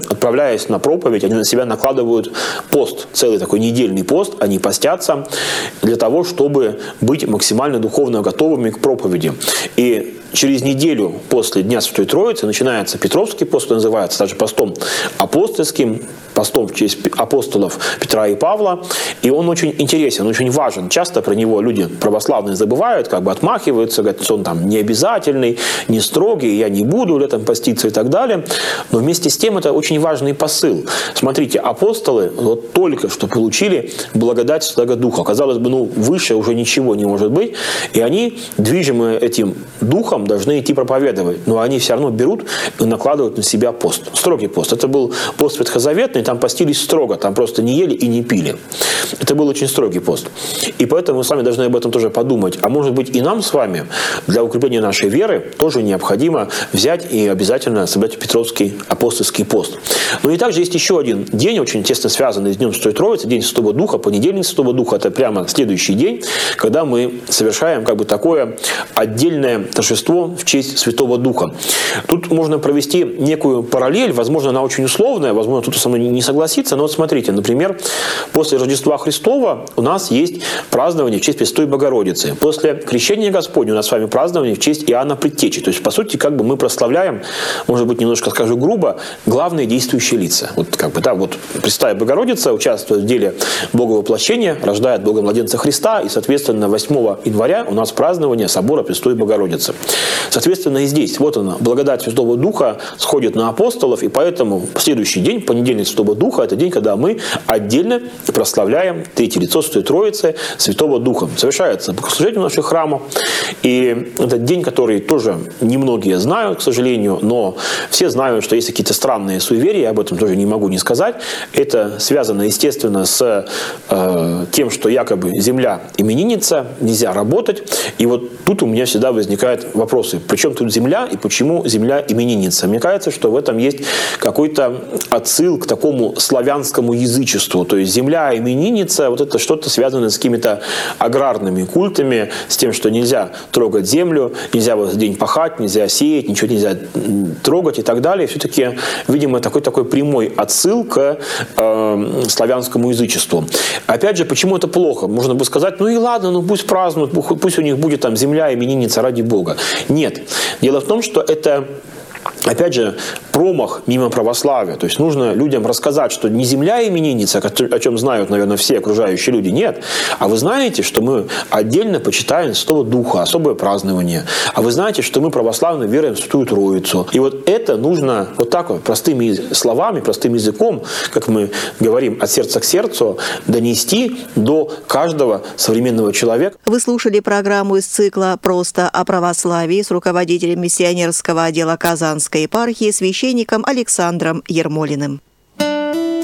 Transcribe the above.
отправляясь на проповедь, они на себя накладывают пост, целый такой недельный пост, они постятся для того, чтобы быть максимально духовно готовыми к проповеди. И через неделю после Дня Святой Троицы начинается Петровский пост, он называется даже постом апостольским, постом в честь апостолов Петра и Павла. И он очень интересен, очень важен. Часто про него люди православные забывают, как бы отмахиваются, говорят, что он там не обязательный, не строгий, я не буду летом поститься и так далее. Но вместе с тем это очень важный посыл. Смотрите, апостолы вот только что получили благодать Святого Духа. Казалось бы, выше уже ничего не может быть. И они, движимые этим Духом, должны идти проповедовать. Но они все равно берут и накладывают на себя пост. Строгий пост. Это был пост ветхозаветный, там постились строго, там просто не ели и не пили. Это был очень строгий пост. И поэтому мы с вами должны об этом тоже подумать. А может быть и нам с вами для укрепления нашей веры тоже необходимо взять и обязательно соблюдать Петровский апостольский пост. Ну и также есть еще один день, очень тесно связанный с Днем Святой Троицы, День Святого Духа, понедельник Святого Духа. Это прямо следующий день, когда мы совершаем как бы такое отдельное торжество в честь Святого Духа. Тут можно провести некую параллель, возможно, она очень условная, возможно, кто-то со мной не согласится, но вот смотрите, например, после Рождества Христова у нас есть празднование в честь Пресвятой Богородицы. После Крещения Господня у нас с вами празднование в честь Иоанна Предтечи. То есть, по сути, как бы мы прославляем, может быть, немножко скажу грубо, главные действующие лица. Вот как бы, да, вот Пресвятая Богородица участвует в деле Боговоплощения, рождает Бога младенца Христа, и, соответственно, 8 января у нас празднование собора Пресвятой Богородицы. Соответственно, и здесь, вот она, благодать Святого Духа сходит на апостолов, и поэтому следующий день, понедельник Святого Духа, это день, когда мы отдельно прославляем третье лицо Святой Троицы, Святого Духа. Совершается богослужение в наших храмах, и это день, который тоже немногие знают, к сожалению, но все знают, что есть какие-то странные суеверия, я об этом тоже не могу не сказать. Это связано, естественно, с тем, что якобы земля именинница, нельзя работать, и вот тут у меня всегда возникают вопросы. Причем тут земля и почему земля именинница? Мне кажется, что в этом есть какой-то отсыл к такому славянскому язычеству. То есть земля именинница, вот это что-то связано с какими-то аграрными культами, с тем, что нельзя трогать землю, нельзя в этот день пахать, нельзя сеять, ничего нельзя трогать и так далее. Все-таки, видимо, такой прямой отсыл к славянскому язычеству. Опять же, почему это плохо? Можно бы сказать, ну и ладно, пусть празднуют, пусть у них будет там земля именинница ради Бога. Нет. Дело в том, что это, опять же, промах мимо православия. То есть нужно людям рассказать, что не земля именинница, о чем знают, наверное, все окружающие люди, нет. А вы знаете, что мы отдельно почитаем Святого Духа, особое празднование. А вы знаете, что мы православно веруем в Святую Троицу. И вот это нужно вот так вот простыми словами, простым языком, как мы говорим, от сердца к сердцу, донести до каждого современного человека. Вы слушали программу из цикла «Просто о православии» с руководителем миссионерского отдела Казанской епархии, священником Александром Ермолиным.